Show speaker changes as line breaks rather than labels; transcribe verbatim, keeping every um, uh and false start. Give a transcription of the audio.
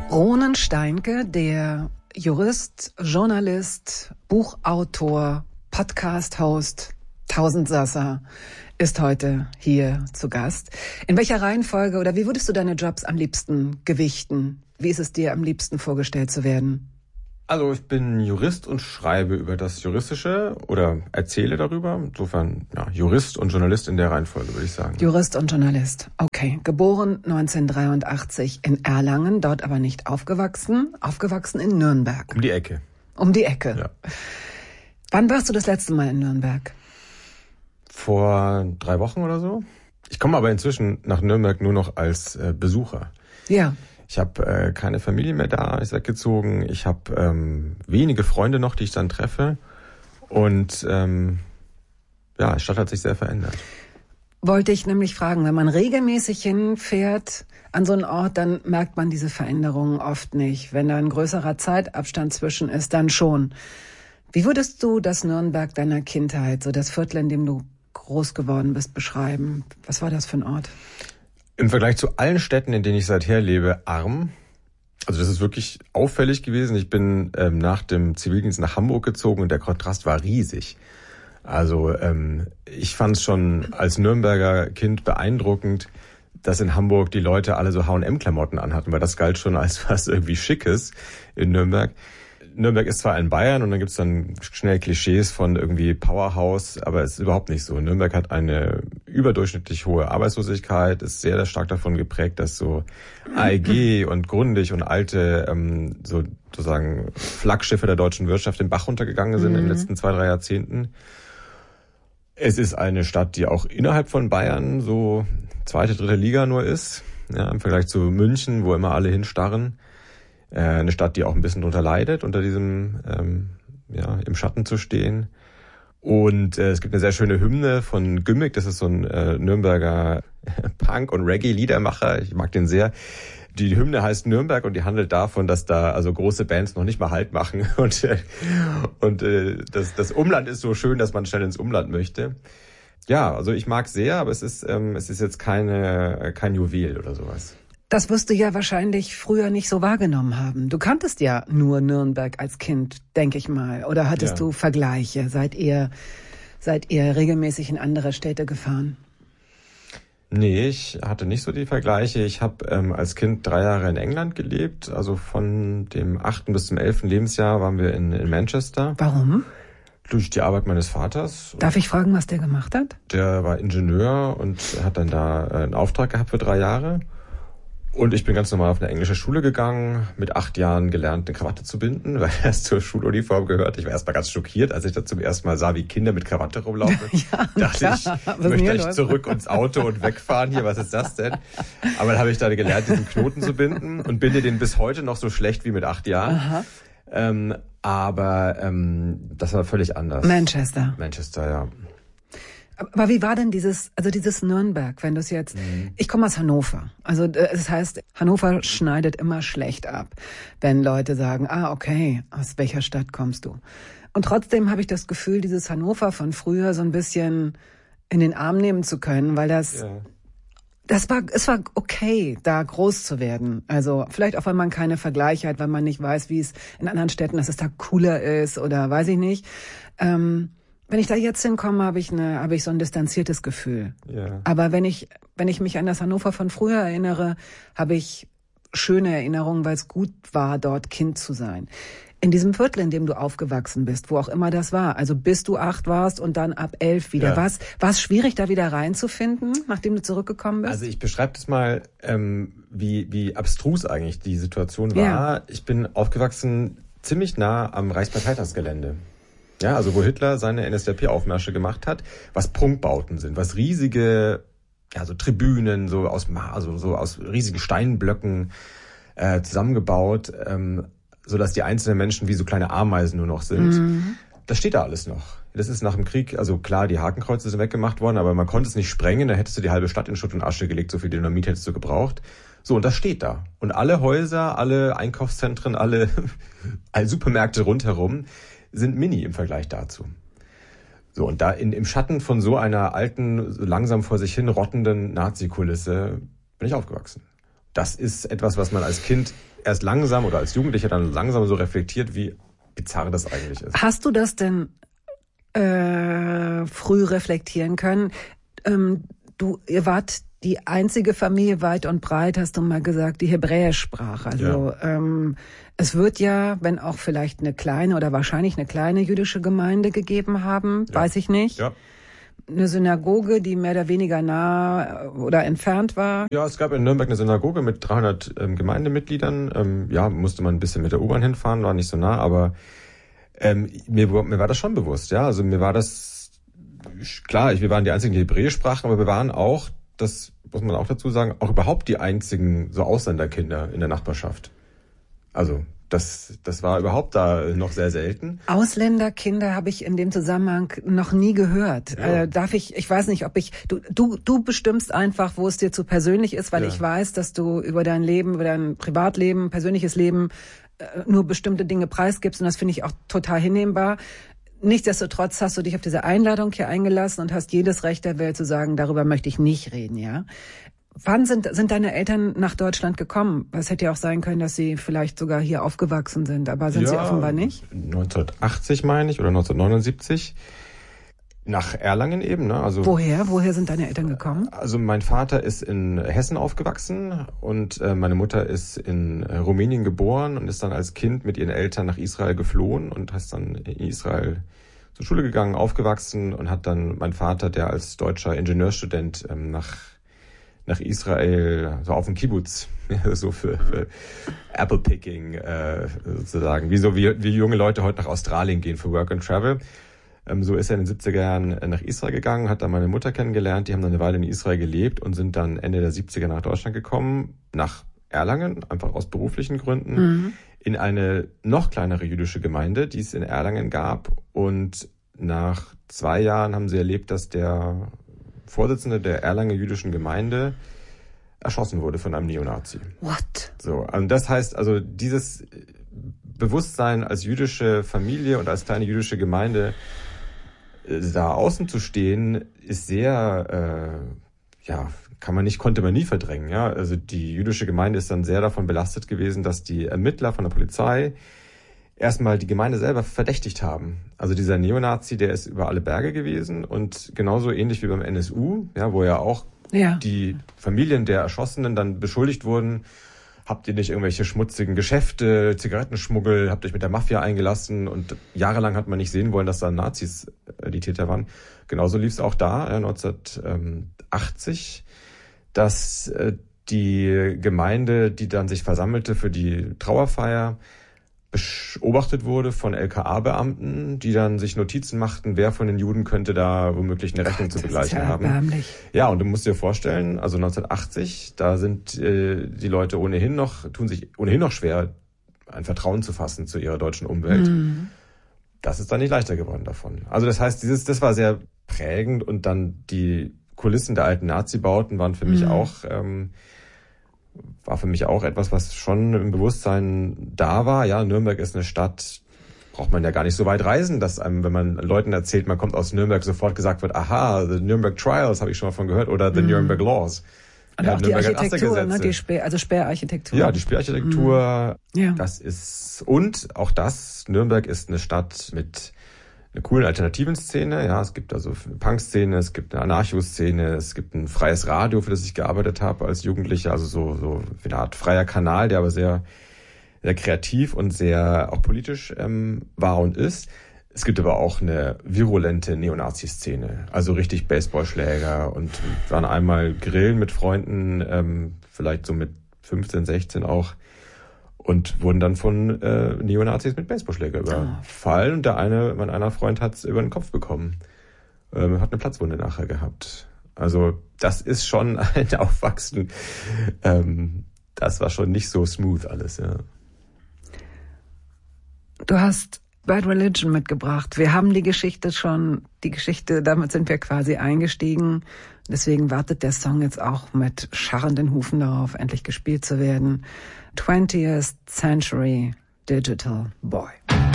Ronen Steinke, der Jurist, Journalist, Buchautor, Podcast-Host, Tausendsasser, ist heute hier zu Gast. In welcher Reihenfolge oder wie würdest du deine Jobs am liebsten gewichten? Wie ist es dir am liebsten vorgestellt zu werden?
Also ich bin Jurist und schreibe über das Juristische oder erzähle darüber. Insofern ja, Jurist und Journalist in der Reihenfolge, würde ich sagen.
Jurist und Journalist. Okay. Geboren neunzehnhundertdreiundachtzig in Erlangen, dort aber nicht aufgewachsen. Aufgewachsen in Nürnberg.
Um die Ecke.
Um die Ecke.
Ja.
Wann warst du das letzte Mal in Nürnberg?
Vor drei Wochen oder so. Ich komme aber inzwischen nach Nürnberg nur noch als äh, Besucher.
Ja.
Ich habe äh, keine Familie mehr da, ist weggezogen. Ich habe ähm, wenige Freunde noch, die ich dann treffe. Und ähm, ja, die Stadt hat sich sehr verändert.
Wollte ich nämlich fragen, wenn man regelmäßig hinfährt an so einen Ort, dann merkt man diese Veränderungen oft nicht. Wenn da ein größerer Zeitabstand zwischen ist, dann schon. Wie würdest du das Nürnberg deiner Kindheit, so das Viertel, in dem du groß geworden bist, beschreiben? Was war das für ein Ort?
Im Vergleich zu allen Städten, in denen ich seither lebe, arm. Also das ist wirklich auffällig gewesen. Ich bin ähm, nach dem Zivildienst nach Hamburg gezogen und der Kontrast war riesig. Also ähm, ich fand es schon als Nürnberger Kind beeindruckend, dass in Hamburg die Leute alle so H und M-Klamotten anhatten, weil das galt schon als was irgendwie Schickes in Nürnberg. Nürnberg ist zwar in Bayern und dann gibt's dann schnell Klischees von irgendwie Powerhouse, aber es ist überhaupt nicht so. Nürnberg hat eine überdurchschnittlich hohe Arbeitslosigkeit, ist sehr, sehr stark davon geprägt, dass so A E G und Grundig und alte ähm, so sozusagen Flaggschiffe der deutschen Wirtschaft den Bach runtergegangen sind mhm. in den letzten zwei, drei Jahrzehnten. Es ist eine Stadt, die auch innerhalb von Bayern so zweite, dritte Liga nur ist, ja, im Vergleich zu München, wo immer alle hinstarren. Eine Stadt, die auch ein bisschen drunter leidet, unter diesem, ähm, ja, im Schatten zu stehen. Und äh, es gibt eine sehr schöne Hymne von Gümmick, das ist so ein äh, Nürnberger Punk- und Reggae-Liedermacher, ich mag den sehr. Die Hymne heißt Nürnberg und die handelt davon, dass da also große Bands noch nicht mal Halt machen. Und, äh, und äh, das, das Umland ist so schön, dass man schnell ins Umland möchte. Ja, also ich mag sehr, aber es ist, ähm, es ist jetzt keine, kein Juwel oder sowas.
Das wirst du ja wahrscheinlich früher nicht so wahrgenommen haben. Du kanntest ja nur Nürnberg als Kind, denke ich mal. Oder hattest ja. du Vergleiche? Seid ihr, seid ihr regelmäßig in andere Städte gefahren?
Nee, ich hatte nicht so die Vergleiche. Ich habe ähm, als Kind drei Jahre in England gelebt. Also von dem achten bis zum elften Lebensjahr waren wir in, in Manchester.
Warum?
Durch die Arbeit meines Vaters.
Darf ich fragen, was der gemacht hat?
Der war Ingenieur und hat dann da äh, einen Auftrag gehabt für drei Jahre. Und ich bin ganz normal auf eine englische Schule gegangen, mit acht Jahren gelernt, eine Krawatte zu binden, weil das zur Schuluniform gehört. Ich war erstmal ganz schockiert, als ich da zum ersten Mal sah, wie Kinder mit Krawatte rumlaufen.
Ja,
dachte
klar.
ich, ich möchte gleich zurück ins Auto und wegfahren hier, was ist das denn? Aber dann habe ich da gelernt, diesen Knoten zu binden und binde den bis heute noch so schlecht wie mit acht Jahren. Aha. Ähm, aber ähm, das war völlig anders.
Manchester.
Manchester, ja.
Aber wie war denn dieses, also dieses Nürnberg, wenn du es jetzt, mhm. ich komme aus Hannover. Also das heißt, Hannover schneidet immer schlecht ab, wenn Leute sagen, ah, okay, aus welcher Stadt kommst du? Und trotzdem habe ich das Gefühl, dieses Hannover von früher so ein bisschen in den Arm nehmen zu können, weil das, ja. das war, es war okay, da groß zu werden. Also vielleicht auch, weil man keine Vergleiche hat, weil man nicht weiß, wie es in anderen Städten, dass es da cooler ist oder weiß ich nicht. Ähm, Wenn ich da jetzt hinkomme, habe ich eine, habe ich so ein distanziertes Gefühl. Ja. Aber wenn ich, wenn ich mich an das Hannover von früher erinnere, habe ich schöne Erinnerungen, weil es gut war, dort Kind zu sein. In diesem Viertel, in dem du aufgewachsen bist, wo auch immer das war, also bis du acht warst und dann ab elf wieder, ja. war es, war es schwierig, da wieder reinzufinden, nachdem du zurückgekommen bist?
Also ich beschreibe das mal, ähm, wie, wie abstrus eigentlich die Situation war. Ja. Ich bin aufgewachsen ziemlich nah am Reichsparteitagsgelände. Ja, also wo Hitler seine N S D A P-Aufmärsche gemacht hat, was Prunkbauten sind, was riesige, ja, so Tribünen, so aus, also so aus riesigen Steinblöcken äh, zusammengebaut, ähm, so dass die einzelnen Menschen wie so kleine Ameisen nur noch sind. Mhm. Das steht da alles noch. Das ist nach dem Krieg, also klar, die Hakenkreuze sind weggemacht worden, aber man konnte es nicht sprengen, da hättest du die halbe Stadt in Schutt und Asche gelegt, so viel Dynamit hättest du gebraucht. So, und das steht da. Und alle Häuser, alle Einkaufszentren, alle, alle Supermärkte rundherum sind mini im Vergleich dazu. So, und da in, im Schatten von so einer alten, langsam vor sich hin rottenden Nazi-Kulisse bin ich aufgewachsen. das ist etwas, was man als Kind erst langsam oder als Jugendlicher dann langsam so reflektiert, wie bizarr das eigentlich ist.
Hast du das denn äh, früh reflektieren können? Ähm, du, ihr wart die einzige Familie weit und breit, hast du mal gesagt, die Hebräisch sprach. Also ja. ähm, es wird ja, wenn auch vielleicht eine kleine oder wahrscheinlich eine kleine jüdische Gemeinde gegeben haben, ja. weiß ich nicht. Ja. Eine Synagoge, die mehr oder weniger nah oder entfernt war.
Ja, es gab in Nürnberg eine Synagoge mit dreihundert ähm, Gemeindemitgliedern. Ähm, ja, musste man ein bisschen mit der U-Bahn hinfahren, war nicht so nah, aber ähm, mir, mir war das schon bewusst. Ja, also mir war das klar. Ich, wir waren die einzigen, die Hebräisch sprachen, aber wir waren auch, das muss man auch dazu sagen, auch überhaupt die einzigen so Ausländerkinder in der Nachbarschaft. Also das, das war überhaupt da noch sehr selten.
Ausländerkinder habe ich in dem Zusammenhang noch nie gehört. Ja. Äh, darf ich, ich weiß nicht, ob ich, du, du, du bestimmst einfach, wo es dir zu persönlich ist, weil ja. ich weiß, dass du über dein Leben, über dein Privatleben, persönliches Leben äh, nur bestimmte Dinge preisgibst und das finde ich auch total hinnehmbar. Nichtsdestotrotz hast du dich auf diese Einladung hier eingelassen und hast jedes Recht der Welt zu sagen, darüber möchte ich nicht reden, ja. Wann sind, sind deine Eltern nach Deutschland gekommen? Es hätte ja auch sein können, dass sie vielleicht sogar hier aufgewachsen sind, aber sind ja, sie offenbar nicht?
neunzehnhundertachtzig meine ich oder neunzehnhundertneunundsiebzig. Nach Erlangen eben, ne? Also
woher? Woher sind deine Eltern gekommen?
Also mein Vater ist in Hessen aufgewachsen und äh, meine Mutter ist in äh, Rumänien geboren und ist dann als Kind mit ihren Eltern nach Israel geflohen und ist dann in Israel zur Schule gegangen, aufgewachsen und hat dann mein Vater, der als deutscher Ingenieurstudent ähm, nach nach Israel, so auf dem Kibbutz, so für, für Apple-Picking äh, sozusagen, wie so wie, wie junge Leute heute nach Australien gehen für Work and Travel. Ähm, so ist er in den siebziger Jahren nach Israel gegangen, hat dann meine Mutter kennengelernt, die haben dann eine Weile in Israel gelebt und sind dann Ende der siebziger nach Deutschland gekommen, nach Erlangen, einfach aus beruflichen Gründen, mhm. in eine noch kleinere jüdische Gemeinde, die es in Erlangen gab. Und nach zwei Jahren haben sie erlebt, dass der Vorsitzende der Erlanger jüdischen Gemeinde erschossen wurde von einem Neonazi.
What?
So, und das heißt also, dieses Bewusstsein als jüdische Familie und als kleine jüdische Gemeinde da außen zu stehen, ist sehr, äh, ja, kann man nicht, konnte man nie verdrängen. Ja, also die jüdische Gemeinde ist dann sehr davon belastet gewesen, dass die Ermittler von der Polizei erstmal die Gemeinde selber verdächtigt haben. Also dieser Neonazi, der ist über alle Berge gewesen und genauso ähnlich wie beim N S U, ja, wo ja auch ja. die Familien der Erschossenen dann beschuldigt wurden, habt ihr nicht irgendwelche schmutzigen Geschäfte, Zigarettenschmuggel, habt euch mit der Mafia eingelassen und jahrelang hat man nicht sehen wollen, dass da Nazis äh, die Täter waren. Genauso lief es auch da, äh, neunzehnhundertachtzig, dass äh, die Gemeinde, die dann sich versammelte für die Trauerfeier, beobachtet wurde von L K A-Beamten, die dann sich Notizen machten, wer von den Juden könnte da womöglich eine Rechnung Gott, zu begleichen haben.
Erbärmlich.
Ja, und du musst dir vorstellen, also neunzehnhundertachtzig, da sind äh, die Leute ohnehin noch, tun sich ohnehin noch schwer, ein Vertrauen zu fassen zu ihrer deutschen Umwelt. Mhm. Das ist dann nicht leichter geworden davon. Also das heißt, dieses, das war sehr prägend und dann die Kulissen der alten Nazi-Bauten waren für mhm. mich auch ähm, war für mich auch etwas, was schon im Bewusstsein da war. Ja, Nürnberg ist eine Stadt, braucht man ja gar nicht so weit reisen, dass einem, wenn man Leuten erzählt, man kommt aus Nürnberg, sofort gesagt wird, aha, the Nürnberg Trials, habe ich schon mal von gehört, oder the mm. Nürnberg Laws.
Und ja, auch die Architektur, ne, die Sperr, also Sperrarchitektur.
Ja, die Sperrarchitektur, mm. ja. das ist, und auch das, Nürnberg ist eine Stadt mit einer coolen alternativen Szene. Ja, es gibt also eine Punk-Szene, es gibt eine Anarcho-Szene, es gibt ein freies Radio, für das ich gearbeitet habe als Jugendlicher, also so so wie eine Art freier Kanal, der aber sehr sehr kreativ und sehr auch politisch ähm, war und ist. Es gibt aber auch eine virulente Neonazi-Szene, also richtig Baseballschläger und wir waren einmal grillen mit Freunden, ähm, vielleicht so mit fünfzehn, sechzehn auch. Und wurden dann von äh, Neonazis mit Baseballschläger überfallen. Und der eine, mein einer Freund hat es über den Kopf bekommen. Ähm, hat eine Platzwunde nachher gehabt. Also das ist schon ein Aufwachsen. Ähm, das war schon nicht so smooth alles, ja.
Du hast Bad Religion mitgebracht. Wir haben die Geschichte schon, die Geschichte, damit sind wir quasi eingestiegen. Deswegen wartet der Song jetzt auch mit scharrenden Hufen darauf, endlich gespielt zu werden. twentieth Century Digital Boy.